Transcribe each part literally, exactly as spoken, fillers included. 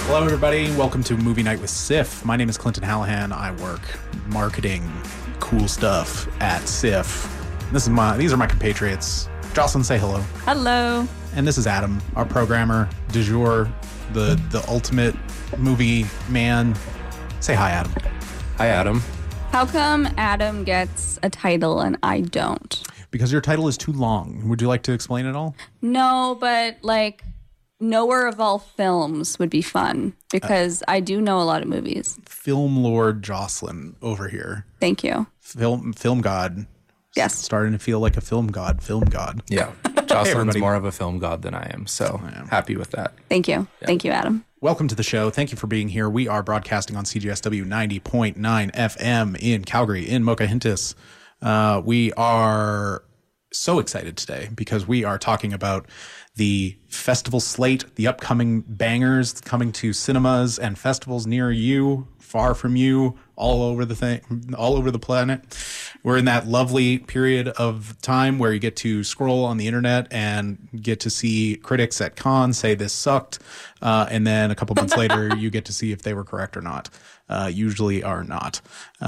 Hello, everybody. Welcome to Movie Night with Sif. My name is Clinton Hallahan. I work marketing cool stuff at Sif. This is my; these are my compatriots. Jocelyn, say hello. Hello. And this is Adam, our programmer du jour, the the ultimate movie man. Say hi, Adam. Hi, Adam. How come Adam gets a title and I don't? Because your title is too long. Would you like to explain it all? No, but like knower of all films would be fun because uh, I do know a lot of movies. Film Lord Jocelyn over here. Thank you. Film film god. Yes. Starting to feel like a film god. Film god. Yeah. Jocelyn's hey, more of a film god than I am, so I am. Happy with that. Thank you. Yeah. Thank you, Adam. Welcome to the show. Thank you for being here. We are broadcasting on C G S W ninety point nine F M in Calgary, in Mokahintous. Uh, we are so excited today because we are talking about the festival slate, the upcoming bangers coming to cinemas and festivals near you, far from you, all over the thing, all over the planet. We're in that lovely period of time where you get to scroll on the internet and get to see critics at Cannes say this sucked, uh, and then a couple months later you get to see if they were correct or not. Uh, usually are not.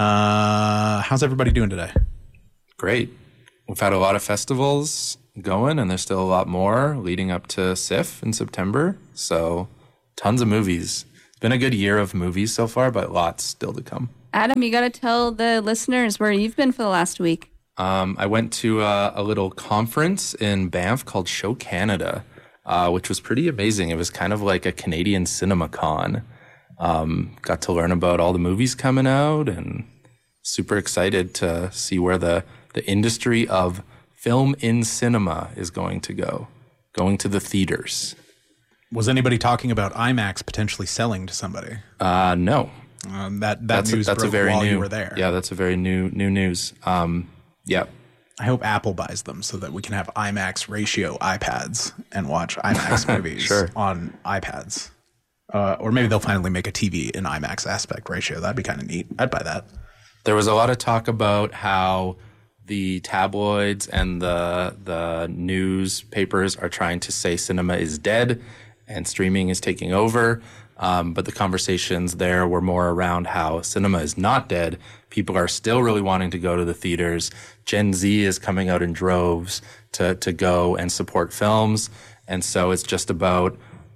Uh, how's everybody doing today? Great. We've had a lot of festivals going, and there's still a lot more leading up to S I F in September. So tons of movies. It's been a good year of movies so far, but lots still to come. Adam, you got to tell the listeners where you've been for the last week. Um, I went to a, a little conference in Banff called Show Canada, uh, which was pretty amazing. It was kind of like a Canadian CinemaCon. Um, got to learn about all the movies coming out and super excited to see where the, the industry of film in cinema is going to go, going to the theaters. Was anybody talking about IMAX potentially selling to somebody? Uh, no. Um, that that that's news a, that's broke a very while new, you were there. Yeah, that's a very new new news. Um, yeah. I hope Apple buys them so that we can have IMAX ratio iPads and watch IMAX movies sure. on iPads. Uh, or maybe they'll finally make a T V in IMAX aspect ratio. That'd be kind of neat. I'd buy that. There was a lot of talk about how the tabloids and the the newspapers are trying to say cinema is dead and streaming is taking over. Um, but the conversations there were more around how cinema is not dead. People are still really wanting to go to the theaters. Gen Z is coming out in droves to, to go and support films. And so it's just about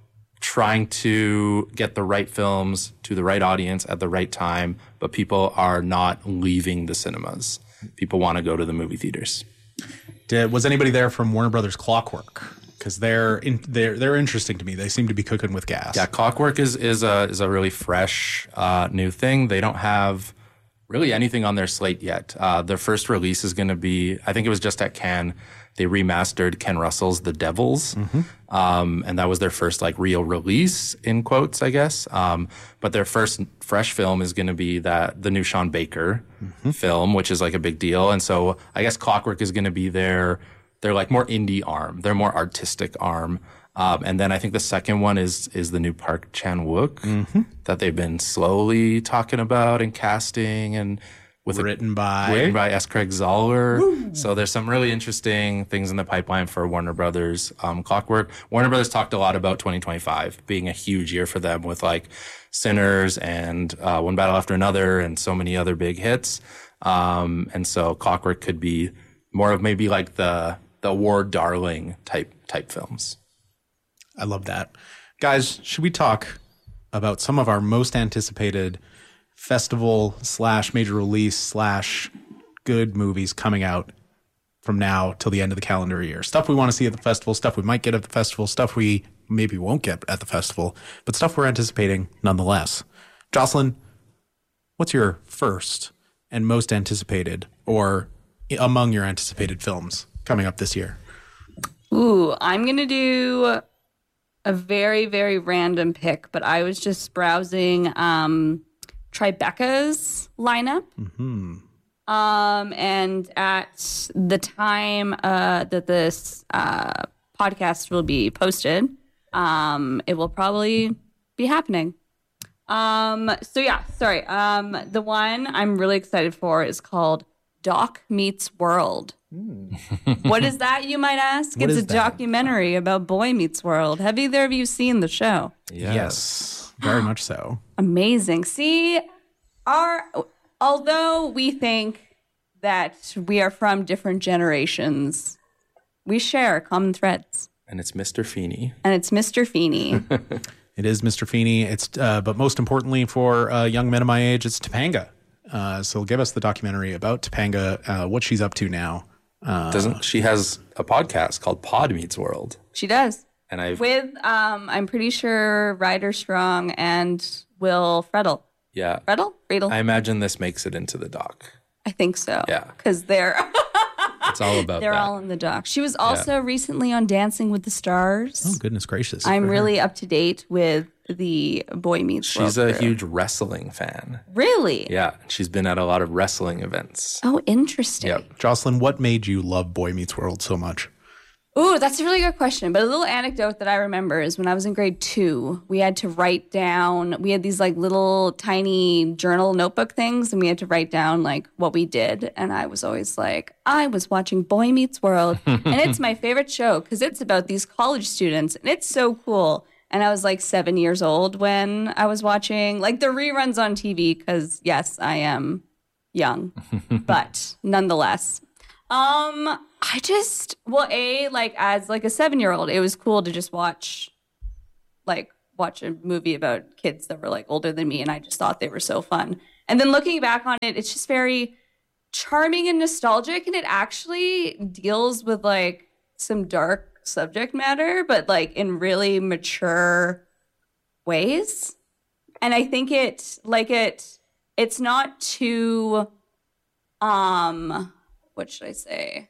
trying to get the right films to the right audience at the right time. But people are not leaving the cinemas. People want to go to the movie theaters. Did, was anybody there from Warner Brothers Clockwork? Because they're in, they're they're interesting to me. They seem to be cooking with gas. Yeah, Clockwork is is a is a really fresh uh, new thing. They don't have really anything on their slate yet. Uh, their first release is going to be, I think it was just at Cannes. They remastered Ken Russell's The Devils, mm-hmm. um, and that was their first like real release in quotes, I guess. Um, but their first fresh film is going to be that the new Sean Baker mm-hmm. film, which is like a big deal. And so I guess Clockwork is going to be their They're like more indie arm. They're more artistic arm. Um, and then I think the second one is is the new Park Chan-wook mm-hmm. that they've been slowly talking about and casting and with written a, by written by S. Craig Zoller. Woo. So there's some really interesting things in the pipeline for Warner Brothers um, Clockwork. Warner Brothers talked a lot about twenty twenty-five being a huge year for them with like Sinners and uh, One Battle After Another and so many other big hits. Um, and so Clockwork could be more of maybe like the the award darling type type films. I love that. Guys, should we talk about some of our most anticipated festival slash major release slash good movies coming out from now till the end of the calendar year? Stuff we want to see at the festival, stuff we might get at the festival, stuff we maybe won't get at the festival, but stuff we're anticipating nonetheless. Jocelyn, what's your first and most anticipated or among your anticipated films coming up this year? Ooh, I'm going to do a very, very random pick, but I was just browsing um, Tribeca's lineup. Mm-hmm. Um, and at the time uh, that this uh, podcast will be posted, um, it will probably be happening. Um, so yeah, sorry. Um, the one I'm really excited for is called Doc Meets World. What is that, you might ask? What it's is a that? documentary about Boy Meets World. Have either of you seen the show? Yes. yes. Very much so. Amazing. See, our although we think that we are from different generations, we share common threads. And it's Mister Feeney. And it's Mister Feeney. It is Mister Feeney. It's uh, but most importantly for uh, young men of my age, it's Topanga. Uh, so give us the documentary about Topanga, uh, what she's up to now. Uh, Doesn't she has a podcast called Pod Meets World? She does. And I've With, um, I'm pretty sure Ryder Strong and Will Fredel. yeah. Fredel? Friedel? I imagine this makes it into the doc. I think so. Yeah. Because they're It's all about they're that. all in the doc. She was also recently on Dancing with the Stars. oh, goodness gracious. I'm really up to date with the Boy Meets World She's a crew. huge wrestling fan. Really? Yeah, she's been at a lot of wrestling events. Oh, interesting. Yep. Jocelyn, what made you love Boy Meets World so much? Ooh, that's a really good question. But a little anecdote that I remember is when I was in grade two, we had to write down, we had these like little tiny journal notebook things, and we had to write down like what we did. And I was always like, I was watching Boy Meets World, and it's my favorite show because it's about these college students, and it's so cool. And I was like seven years old when I was watching like the reruns on T V because, yes, I am young, but nonetheless. Um, I just, well, A, like as like a seven-year-old, it was cool to just watch, like watch a movie about kids that were like older than me, and I just thought they were so fun. And then looking back on it, it's just very charming and nostalgic, and it actually deals with like some dark subject matter, but like in really mature ways. And I think it, like it, it's not too, um... what should I say?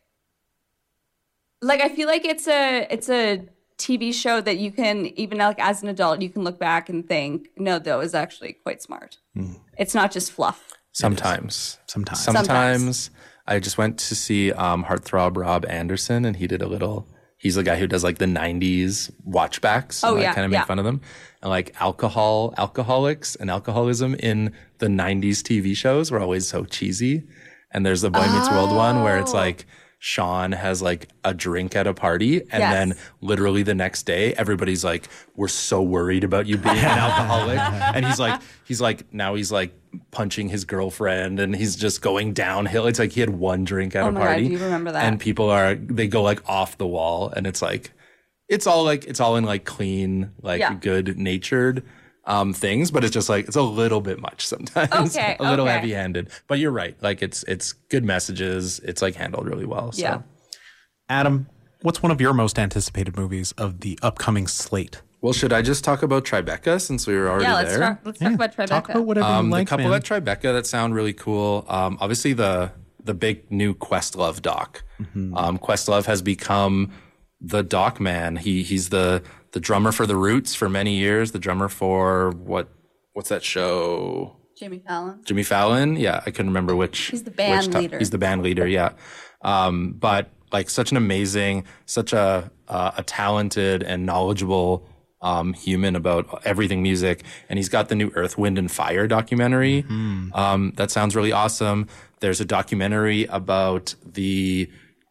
Like, I feel like it's a it's a T V show that you can, even like as an adult, you can look back and think, no, that was actually quite smart. Mm. It's not just fluff. Sometimes. Sometimes. Sometimes. Sometimes. I just went to see um, Heartthrob Rob Anderson, and he did a little, he's the guy who does like the nineties watchbacks. Oh, and, like, yeah, kind of make yeah. fun of them. And like alcohol, alcoholics and alcoholism in the nineties T V shows were always so cheesy. And there's the Boy Meets World one where it's like Sean has like a drink at a party, and Yes. then literally the next day everybody's like, we're so worried about you being an alcoholic. And he's like, he's like, now he's like punching his girlfriend, and he's just going downhill. It's like he had one drink at Oh a my God, party. do you remember that? And people are, they go like off the wall, and it's like, it's all like, it's all in like clean, like Yeah. good natured um, things, but it's just like, it's a little bit much sometimes. Okay, a little okay. heavy handed, but you're right. Like it's, it's good messages. It's like handled really well. So. Yeah. Adam, what's one of your most anticipated movies of the upcoming slate? Well, should I just talk about Tribeca since we were already Yeah, let's there? talk, let's talk about Tribeca. Talk about whatever Um, you like, the couple man. at Tribeca that sound really cool. Um, obviously the the big new Questlove doc. Mm-hmm. Um, Questlove has become the doc man. He he's the the drummer for the Roots for many years. The drummer for what what's that show? Jimmy Fallon. Jimmy Fallon. Yeah, I couldn't remember which. He's the band which to- leader. He's the band leader. Yeah, um, but like such an amazing, such a uh, a talented and knowledgeable um, human about everything music. And he's got the new Earth, Wind, and Fire documentary. Mm-hmm. Um, that sounds really awesome. There's a documentary about the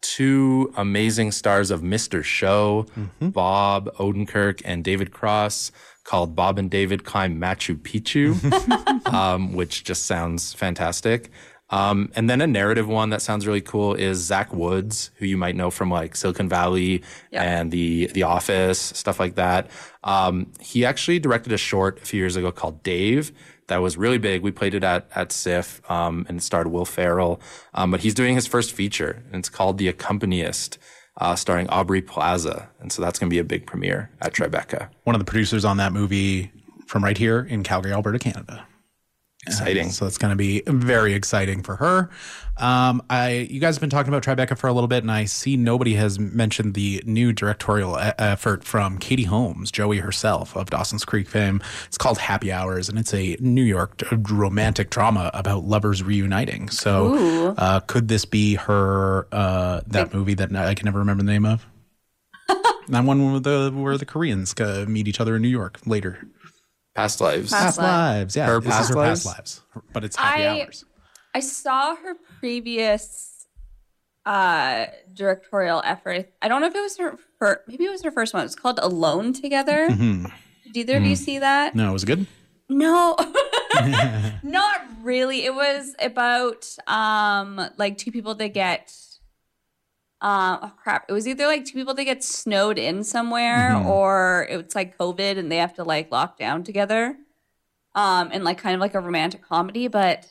two amazing stars of Mister Show, Mm-hmm. Bob Odenkirk and David Cross, called Bob and David Climb Machu Picchu, um, which just sounds fantastic. Um, and then a narrative one that sounds really cool is Zach Woods, who you might know from like Silicon Valley Yeah. and the The Office, stuff like that. Um, he actually directed a short a few years ago called Dave that was really big. We played it at at S I F, um, and it starred Will Ferrell. Um, but he's doing his first feature, and it's called The Accompanist, uh, starring Aubrey Plaza. And so that's going to be a big premiere at Tribeca. One of the producers on that movie from right here in Calgary, Alberta, Canada. Exciting. So it's going to be very exciting for her. Um, I, you guys have been talking about Tribeca for a little bit, and I see nobody has mentioned the new directorial e- effort from Katie Holmes, Joey herself of Dawson's Creek fame. It's called Happy Hours, and it's a New York d- romantic drama about lovers reuniting. So uh, could this be her, uh, that movie that I can never remember the name of? That one where the, where the Koreans uh, meet each other in New York later. Past lives. Past Past lives, yeah. Her This is past her lives? past lives, but it's Happy I- Hours. I saw her previous uh, directorial effort. I don't know if it was her, her maybe it was her first one. It was called Alone Together. Mm-hmm. Did either of you see that? No, was it good? No, not really. It was about um like two people that get uh, oh crap. It was either like two people that get snowed in somewhere Mhm. or it's like COVID and they have to like lock down together. Um and like kind of like a romantic comedy, but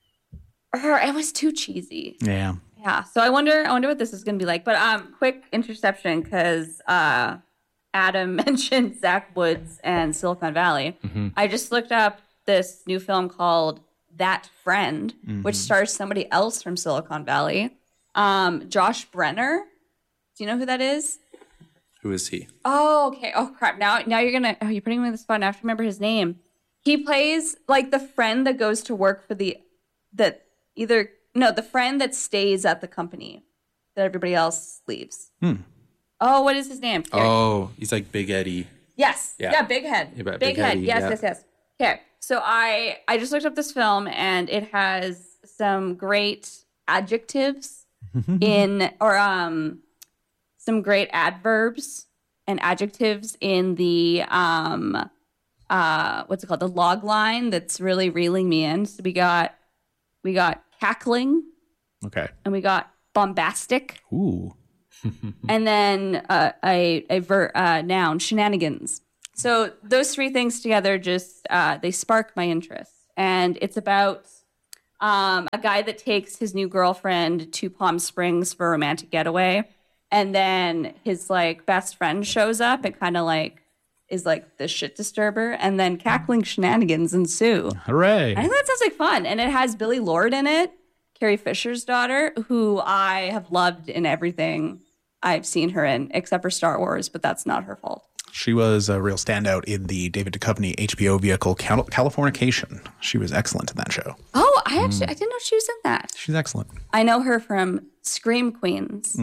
er, it was too cheesy. Yeah. Yeah. So I wonder I wonder what this is gonna be like. But um quick interception because uh Adam mentioned Zach Woods and Silicon Valley. Mm-hmm. I just looked up this new film called That Friend, Mm-hmm. which stars somebody else from Silicon Valley. Um, Josh Brenner. Do you know who that is? Who is he? Oh, okay. Oh, crap. Now, now you're gonna. Oh, you're putting me on the spot. I have to remember his name. He plays like the friend that goes to work for the that either no the friend that stays at the company that everybody else leaves. Hmm. Oh, what is his name? Here. Oh, he's like Big Eddie. Yes. Yeah. Yeah. Big Head. Yeah, but Big Big Head. Eddie, Yes. yeah. Yes. Yes. Okay. So I I just looked up this film and it has some great adjectives in or um some great adverbs and adjectives in the um uh what's it called the log line that's really reeling me in. So we got we got cackling Okay. and we got bombastic Ooh. and then uh, a a ver, uh, noun shenanigans. So those three things together just uh, they spark my interest, and it's about um, a guy that takes his new girlfriend to Palm Springs for a romantic getaway, and then his like best friend shows up and kind of like is like the shit disturber, and then cackling shenanigans ensue. Hooray. I think that sounds like fun, and it has Billy Lord in it, Carrie Fisher's daughter, who I have loved in everything I've seen her in, except for Star Wars, but that's not her fault. She was a real standout in the David Duchovny H B O vehicle Cal- Californication. She was excellent in that show. Oh, I actually I didn't know she was in that. She's excellent. I know her from Scream Queens.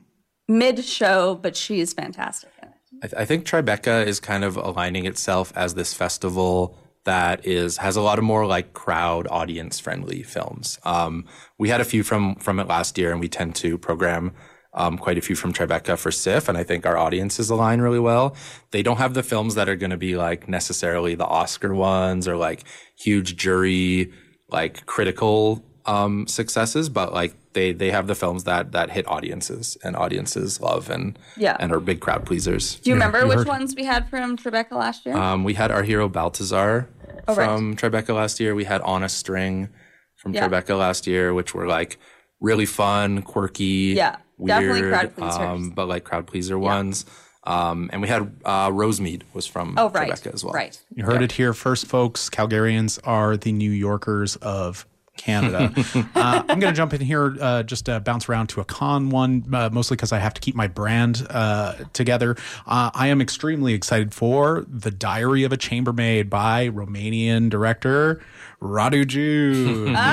Mid show, but she is fantastic in it. I, th- I think Tribeca is kind of aligning itself as this festival that is has a lot of more like crowd audience friendly films. Um, we had a few from from it last year, and we tend to program um, quite a few from Tribeca for S I F, and I think our audiences align really well. They don't have the films that are going to be like necessarily the Oscar ones or like huge jury like critical um, successes, but like they they have the films that that hit audiences and audiences love and Yeah. and are big crowd pleasers. Do you remember you which heard- ones we had from Tribeca last year? Um, we had our hero Baltazar Oh, right. from Tribeca last year. We had On a String from Yeah. Tribeca last year, which were like really fun, quirky, Yeah, weird, definitely crowd pleasers. um, but like crowd pleaser ones. Um, and we had uh, Rosemead was from oh, right. Tribeca as well. Right. You heard it here first, folks. Calgarians are the New Yorkers of Canada. uh, I'm going to jump in here, uh, just uh, bounce around to a con one, uh, mostly because I have to keep my brand uh, together. Uh, I am extremely excited for The Diary of a Chambermaid by Romanian director Radu Jude. The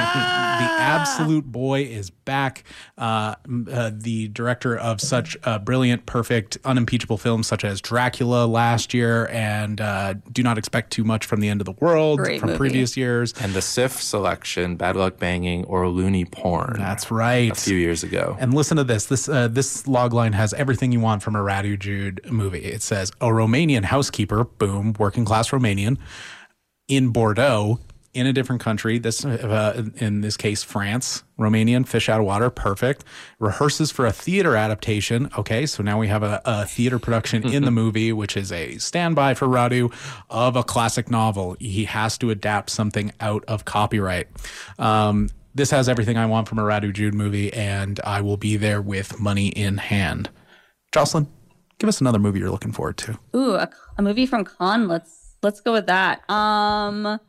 absolute boy is back. Uh, m- uh, the director of such uh, brilliant, perfect, unimpeachable films such as Dracula last year and uh, Do Not Expect Too Much from the End of the World Great from movie. previous years. And the S I F selection, Bad Luck Banging or Looney Porn, That's right. a few years ago. And listen to this. This uh, this log line has everything you want from a Radu Jude movie. It says a Romanian housekeeper, boom, working class Romanian, in Bordeaux, in a different country. This uh, in this case, France. Romanian, fish out of water, perfect. Rehearses for a theater adaptation. Okay, so now we have a, a theater production in the movie, which is a standby for Radu of a classic novel. He has to adapt something out of copyright. Um, This has everything I want from a Radu Jude movie, and I will be there with money in hand. Jocelyn, give us another movie you're looking forward to. Ooh, a, a movie from Cannes. Let's let's go with that. Um.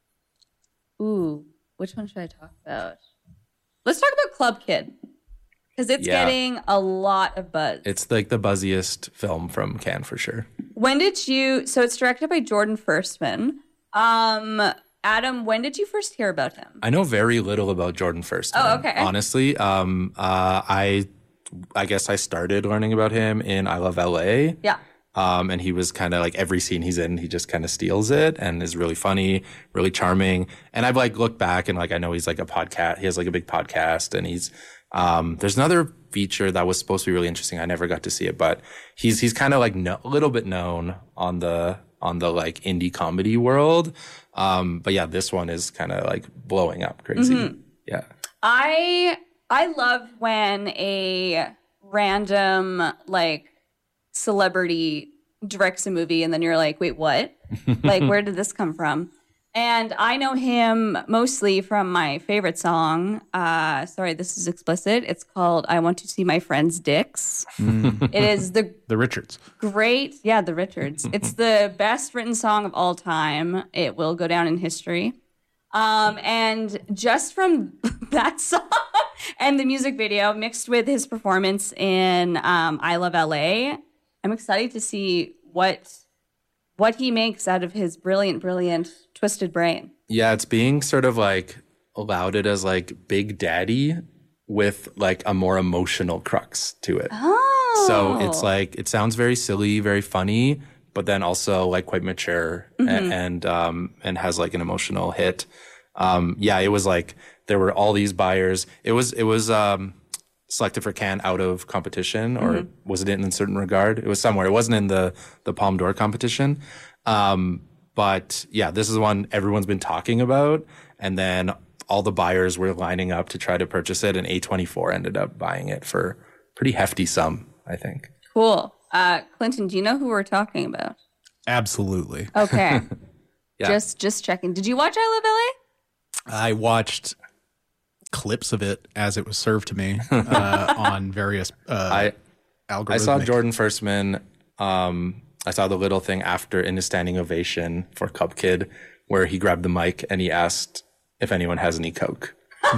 Ooh, which one should I talk about? Let's talk about Club Kid because it's Yeah. getting a lot of buzz. It's like the buzziest film from Cannes for sure. When did you? So it's directed by Jordan Firstman. Um, Adam, when did you first hear about him? I know very little about Jordan Firstman. Oh, okay. Honestly, um, uh, I, I guess I started learning about him in I Love L A. Yeah. Um, and he was kind of like every scene he's in, he just kind of steals it and is really funny, really charming. And I've like looked back and like I know he's like a podcast. He has like a big podcast, and he's um, there's another feature that was supposed to be really interesting. I never got to see it, but he's he's kind of like no, a little bit known on the on the like indie comedy world. Um, but yeah, this one is kind of like blowing up crazy. Mm-hmm. Yeah. I I love when a random like celebrity directs a movie and then you're like, wait, what? Like, where did this come from? And I know him mostly from my favorite song. Uh, sorry, this is explicit. It's called I Want to See My Friend's Dicks. Mm. It is the... The Richards. Great. Yeah, the Richards. It's the best written song of all time. It will go down in history. Um, and just from that song and the music video mixed with his performance in um, I Love L A, I'm excited to see what... what he makes out of his brilliant, brilliant twisted brain. Yeah, it's being sort of like lauded as like Big Daddy with like a more emotional crux to it. Oh. So it's like, it sounds very silly, very funny, but then also like quite mature mm-hmm. and, and, um, and has like an emotional hit. Um, yeah, it was like, there were all these buyers. It was, it was, um, selected for Cannes out of competition, or mm-hmm. was it in a certain regard? It was somewhere. It wasn't in the the Palme d'Or competition. Um, but yeah, this is one everyone's been talking about. And then all the buyers were lining up to try to purchase it, and A twenty-four ended up buying it for a pretty hefty sum, I think. Cool. Uh, Clinton, do you know who we're talking about? Absolutely. Okay. Yeah. Just just checking. Did you watch I Love L A? I watched clips of it as it was served to me uh, on various uh, I, algorithmic. I saw Jordan Firstman. Um, I saw the little thing after in a standing ovation for Cub Kid where he grabbed the mic and he asked if anyone has any Coke.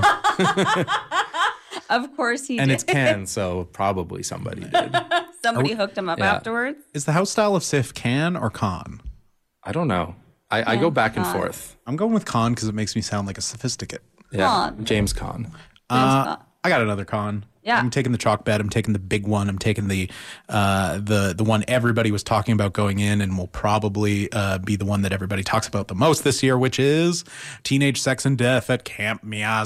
Of course he and did. And it's Cannes, so probably somebody did. Somebody we, hooked him up yeah. afterwards. Is the house style of Sif Cannes or Con? I don't know. I, yeah, I go back and Con. forth. I'm going with Con because it makes me sound like a sophisticate. Yeah, Con. James Con. Uh, I got another Con. Yeah, I'm taking the chalk bet. I'm taking the big one. I'm taking the uh, the the one everybody was talking about going in, and will probably uh, be the one that everybody talks about the most this year, which is Teenage Sex and Death at Camp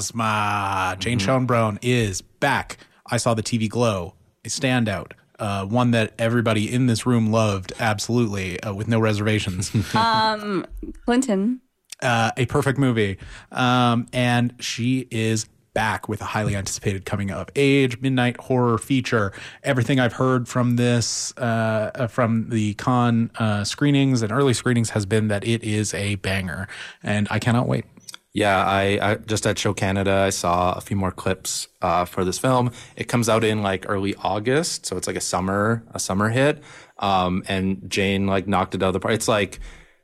Miasma. Jane mm-hmm. Schoenbrunn is back. I saw the T V Glow, a standout. Uh, one that everybody in this room loved, absolutely, uh, with no reservations. um, Clinton. Uh, a perfect movie. Um, and she is back with a highly anticipated coming of age midnight horror feature. Everything I've heard from this, uh, from the Con uh, screenings and early screenings has been that it is a banger, and I cannot wait. Yeah, I, I just at Show Canada, I saw a few more clips uh, for this film. It comes out in like early August, so it's like a summer, a summer hit. Um, and Jane like knocked it out of the park. It's like,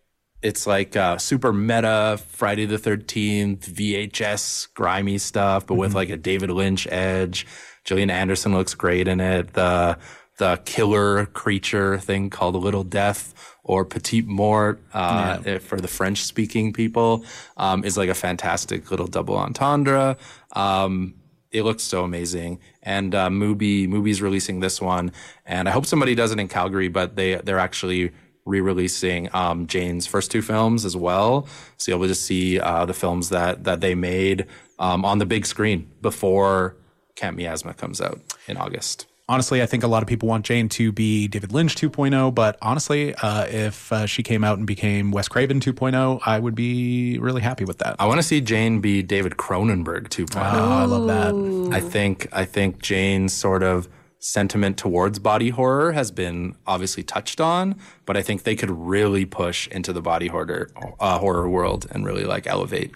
It's like uh, super meta Friday the thirteenth V H S grimy stuff, but mm-hmm. with like a David Lynch edge. Gillian Anderson looks great in it. The the killer creature thing called Little Death or Petite Mort uh, yeah. for the French speaking people um, is like a fantastic little double entendre. Um, it looks so amazing. And uh, Mubi Mubi's releasing this one, and I hope somebody does it in Calgary, but they they're actually re-releasing um, Jane's first two films as well. So you'll be able to see uh, the films that that they made um, on the big screen before Camp Miasma comes out in August. Honestly, I think a lot of people want Jane to be David Lynch two point oh, but honestly, uh, if uh, she came out and became Wes Craven two point oh, I would be really happy with that. I want to see Jane be David Cronenberg two point oh. Oh, I love that. I think I think Jane's sort of sentiment towards body horror has been obviously touched on, but I think they could really push into the body horror uh, horror world and really like elevate.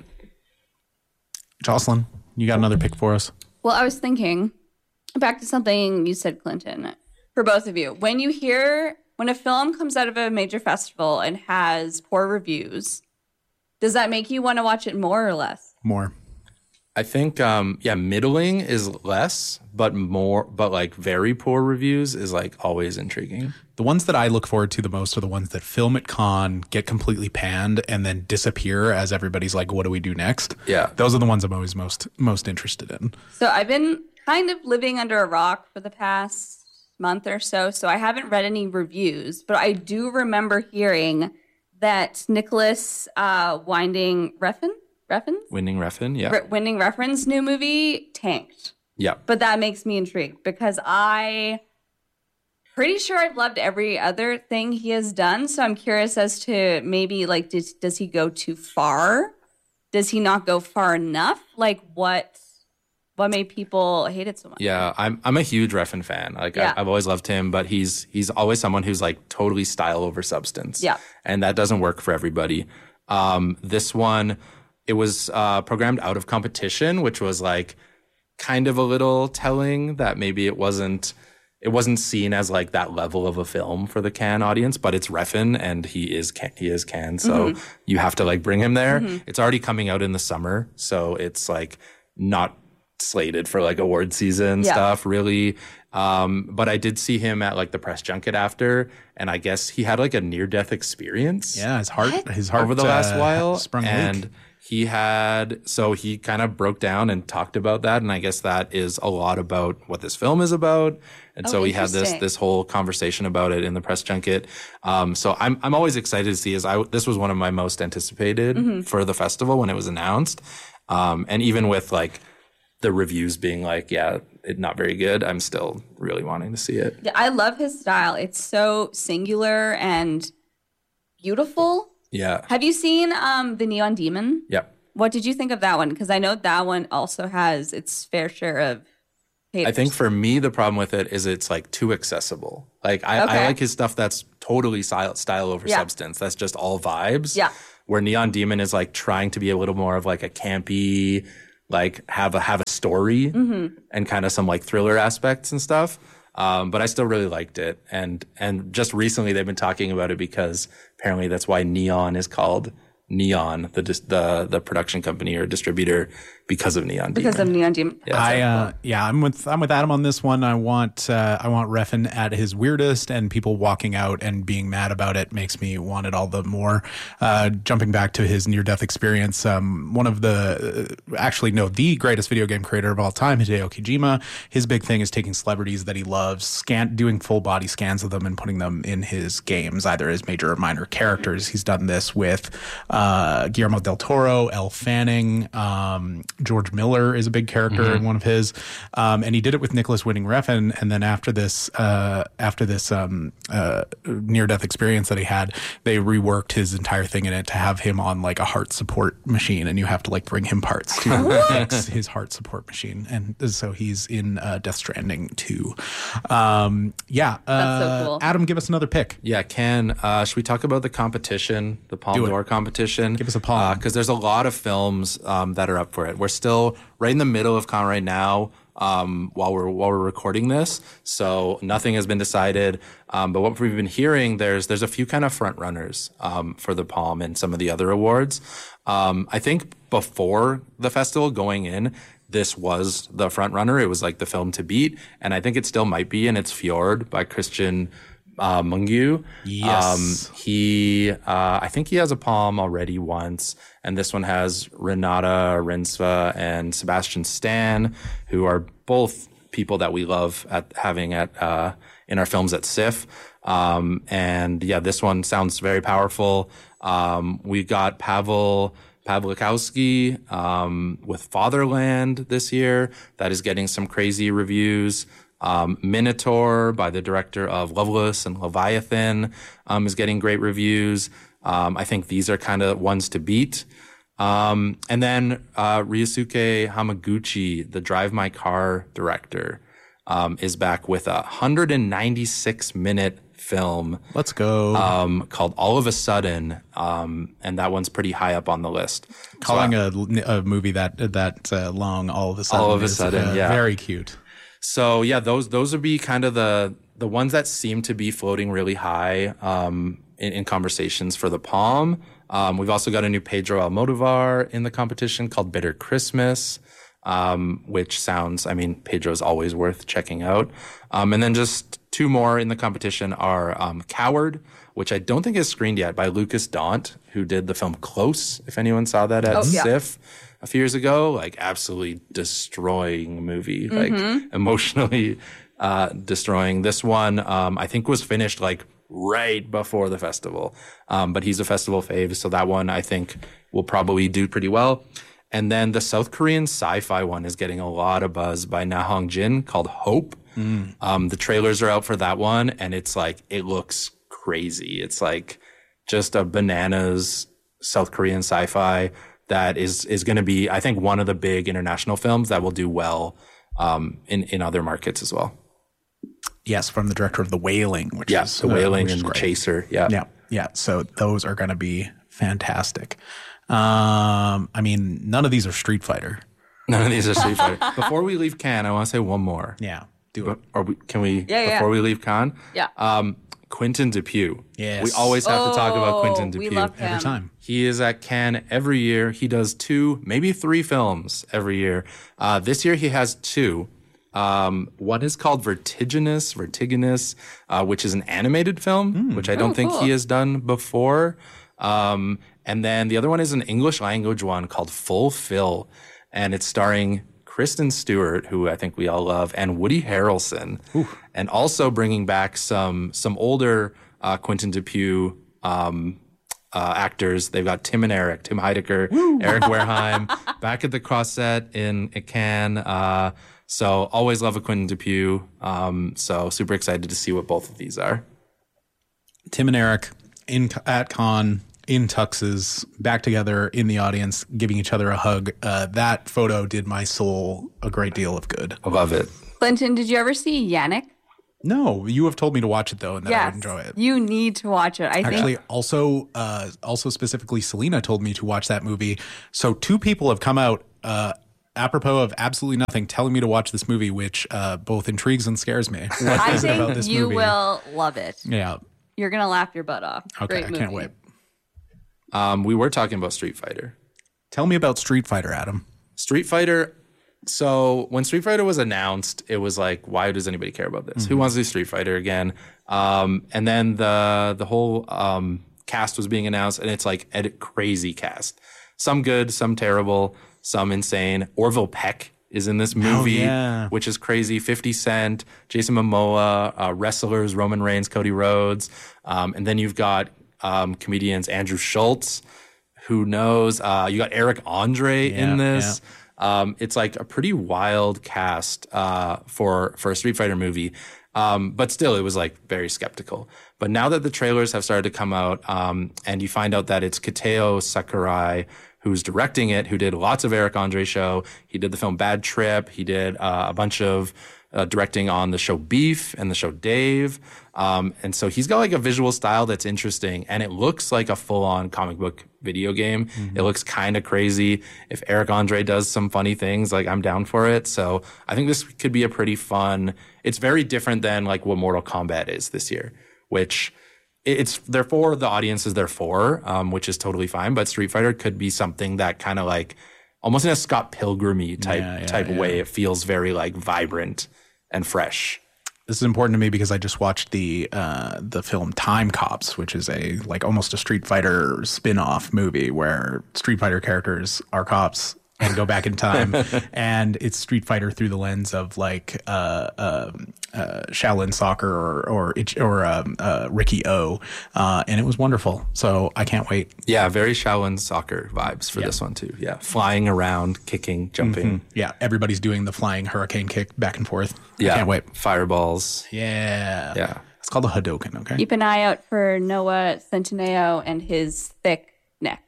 Jocelyn, you got another pick for us? Well, I was thinking back to something you said, Clinton, for both of you. When you hear, when a film comes out of a major festival and has poor reviews, does that make you want to watch it more or less? More. I think, um, yeah, middling is less, but more, but like very poor reviews is like always intriguing. The ones that I look forward to the most are the ones that film at Con, get completely panned, and then disappear as everybody's like, what do we do next? Yeah. Those are the ones I'm always most most interested in. So I've been kind of living under a rock for the past month or so, so I haven't read any reviews, but I do remember hearing that Nicholas uh, Winding Refn? Refn? Winding Refn, yeah. R- Winding Refn's new movie tanked. Yeah. But that makes me intrigued because I pretty sure I've loved every other thing he has done. So I'm curious as to maybe like, does, does he go too far? Does he not go far enough? Like what, what made people hate it so much? Yeah, I'm I'm a huge Refn fan. Like Yeah. I, I've always loved him, but he's he's always someone who's like totally style over substance. Yeah. And that doesn't work for everybody. Um, this one, it was uh, programmed out of competition, which was like kind of a little telling that maybe it wasn't it wasn't seen as like that level of a film for the Cannes audience, but it's Refn and he is Can- he is Cannes, so Mm-hmm. you have to like bring him there. It's already coming out in the summer, so it's like not slated for like award season Yeah. stuff really. Um, but I did see him at like the press junket after, and I guess he had like a near death experience. Yeah, his heart, his heart Over the last uh, while, sprung a and leak. he had so he kind of broke down and talked about that, and I guess that is a lot about what this film is about. And Oh, so he had this interesting. this whole conversation about it in the press junket. Um, so I'm I'm always excited to see. As I this was one of my most anticipated Mm-hmm. for the festival when it was announced, um, and even with like the reviews being like, yeah, it not very good, I'm still really wanting to see it. Yeah, I love his style. It's so singular and beautiful. Yeah, Have you seen um, The Neon Demon? yeah. What did you think of that one? Because I know that one also has its fair share of haters. I think for me, the problem with it is it's like too accessible. Like I, Okay. I like his stuff that's totally style, style over Yeah. substance. That's just all vibes. Yeah. Where Neon Demon is like trying to be a little more of like a campy, like have a have a story Mm-hmm. and kind of some like thriller aspects and stuff. Um, but I still really liked it. And and just recently they've been talking about it because apparently that's why Neon is called Neon, the dis- the the production company or distributor, because of Neon because Demon. of Neon Demon. I uh, yeah, I'm with I'm with Adam on this one. I want uh, I want Refn at his weirdest, and people walking out and being mad about it makes me want it all the more. Uh, jumping back to his near death experience, um, one of the uh, actually no the greatest video game creator of all time, Hideo Kojima. His big thing is taking celebrities that he loves, scan doing full body scans of them and putting them in his games, either as major or minor characters. He's done this with uh, Guillermo del Toro, Elle Fanning. Um, George Miller is a big character Mm-hmm. in one of his, um, and he did it with Nicholas Winding Refn. And then after this, uh, after this um, uh, near-death experience that he had, they reworked his entire thing in it to have him on like a heart support machine, and you have to like bring him parts to fix his heart support machine. And so he's in uh, Death Stranding two. Um, yeah, uh, That's so cool. Adam, give us another pick. Yeah, Ken, uh, should we talk about the competition, the Palme Do it. d'Or competition? Give us a palm. Because there's a lot of films um, that are up for it. We're still right in the middle of Cannes right now um, while we're while we're recording this, so nothing has been decided. Um, but what we've been hearing, there's there's a few kind of front runners um, for the Palme and some of the other awards. Um, I think before the festival going in, this was the front runner. It was like the film to beat, and I think it still might be. And it's Fjord by Christian uh, Mungiu. Yes. Um, he, uh, I think he has a Palme already once, and this one has Renata Rinsva and Sebastian Stan, who are both people that we love at having at uh, in our films at S I F. Um, and yeah, this one sounds very powerful. Um, we got Pavel Pawlikowski um, with Fatherland this year. That is getting some crazy reviews. Um, Minotaur by the director of Loveless and Leviathan um, is getting great reviews. Um, I think these are kind of ones to beat. Um, and then uh, Ryusuke Hamaguchi, the Drive My Car director, um, is back with a one hundred ninety-six minute film Let's go. um, called All of a Sudden, um, and that one's pretty high up on the list. Calling so, a, a movie that that uh, long all of a sudden. All of a is, sudden, uh, yeah. very cute. so yeah, those those would be kind of the the ones that seem to be floating really high um, in, in conversations for the Palme. Um, we've also got a new Pedro Almodovar in the competition called Bitter Christmas, um, which sounds, I mean, Pedro's always worth checking out. Um, and then just two more in the competition are um, Coward, which I don't think is screened yet, by Lucas Daunt, who did the film Close, if anyone saw that at Oh, yeah. S I F a few years ago. Like, absolutely destroying movie, like emotionally uh, destroying. This one, um, I think, was finished like right before the festival. Um, but he's a festival fave, so that one I think will probably do pretty well. And then the South Korean sci-fi one is getting a lot of buzz by Na Hong Jin called Hope. Mm. Um, the trailers are out for that one, and it's like, it looks crazy. It's like just a bananas South Korean sci-fi that is is going to be, I think, one of the big international films that will do well um, in, in other markets as well. Yes, from the director of The Wailing, which yeah, is The Wailing uh, and The great. Chaser. Yeah. Yeah. Yeah. So those are going to be fantastic. Um, I mean, none of these are Street Fighter. None of these are Street Fighter. Before we leave Cannes, I want to say one more. Yeah. Do it. Or we, can we, Yeah, yeah. before we leave Cannes? Yeah. Um, Quentin Dupieux. Yes. We always have to talk about Quentin Oh, we Dupieux. love him. Every time. He is at Cannes every year. He does two, maybe three films every year. Uh, this year he has two. Um, one is called Vertiginous, Vertiginous, uh, which is an animated film, mm. which I don't oh, think cool. he has done before. Um, and then the other one is an English language one called Fulfill, and it's starring Kristen Stewart, who I think we all love, and Woody Harrelson, Ooh. and also bringing back some some older uh, Quentin Dupieux um, uh, actors. They've got Tim and Eric, Tim Heidecker, Woo. Eric Wareheim, back at the Croisette in Cannes. Uh, so always love a Quentin Dupieux. Um, so super excited to see what both of these are. Tim and Eric in at Cannes, in tuxes, back together in the audience, giving each other a hug. Uh, that photo did my soul a great deal of good. I love it. Clinton, did you ever see Yannick? No, you have told me to watch it though, and that yes, I would enjoy it. You need to watch it. I Actually, think. also, uh, also specifically, Selena told me to watch that movie. So two people have come out, uh, apropos of absolutely nothing, telling me to watch this movie, which uh, both intrigues and scares me. What I is it about think this you movie? will love it. Yeah. You're gonna laugh your butt off. Okay, Great I movie. can't wait. Um, we were talking about Street Fighter. Tell me about Street Fighter, Adam. Street Fighter. So when Street Fighter was announced, it was like, why does anybody care about this? Mm-hmm. Who wants to do Street Fighter again? Um, and then the the whole um, cast was being announced, and it's like a crazy cast. Some good, some terrible, some insane. Orville Peck is in this movie, oh, yeah. which is crazy. fifty Cent, Jason Momoa, uh, wrestlers, Roman Reigns, Cody Rhodes. Um, and then you've got um, comedians Andrew Schultz, who knows? Uh, you got Eric Andre yeah, in this. Yeah. Um, it's like a pretty wild cast uh, for for a Street Fighter movie. Um, but still, it was like very skeptical. But now that the trailers have started to come out, um, and you find out that it's Kateo Sakurai who's directing it, who did lots of Eric Andre show. He did the film Bad Trip. He did uh, a bunch of uh, directing on the show Beef and the show Dave. Um, and so he's got like a visual style that's interesting, and it looks like a full-on comic book video game. Mm-hmm. It looks kind of crazy. If Eric Andre does some funny things, like I'm down for it. So I think this could be a pretty fun. It's very different than like what Mortal Kombat is this year, which it's therefore the audiences they're for, um, which is totally fine. But Street Fighter could be something that kind of like almost in a Scott Pilgrim-y type yeah, yeah, type yeah. of way. It feels very like vibrant and fresh. This is important to me because I just watched the uh, the film Time Cops, which is a like almost a Street Fighter spin-off movie where Street Fighter characters are cops and go back in time, and it's Street Fighter through the lens of like uh, uh, uh, Shaolin Soccer or or, or um, uh, Ricky O, uh, and it was wonderful. So I can't wait. Yeah, very Shaolin Soccer vibes for yeah. this one too. Yeah, flying around, kicking, jumping. Mm-hmm. Yeah, everybody's doing the flying hurricane kick back and forth. Yeah, I can't wait. Fireballs. Yeah, yeah. It's called a Hadouken. Okay. Keep an eye out for Noah Centineo and his thick neck.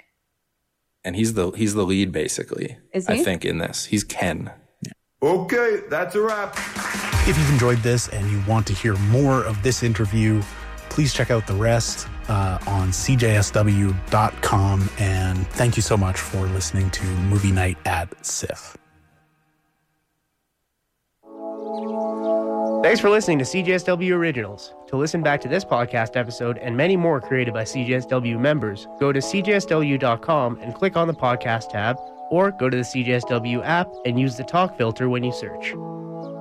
And he's the he's the lead basically. Is he? I think in this he's Ken. Yeah. Okay, that's a wrap. If you've enjoyed this and you want to hear more of this interview, please check out the rest uh, on C J S W dot com. And thank you so much for listening to Movie Night at S I F. Thanks for listening to C J S W Originals. To listen back to this podcast episode and many more created by C J S W members, go to C J S W dot com and click on the podcast tab, or go to the C J S W app and use the talk filter when you search.